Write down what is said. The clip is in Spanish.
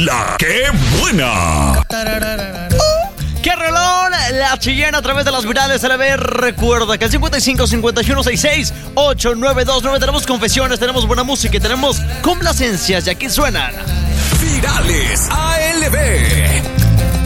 La que buena. ¡Qué reloj! La chillena a través de las virales LB. Recuerda que el 55 51 66 8929 tenemos confesiones, tenemos buena música y tenemos complacencias. Y aquí suenan Virales ALB.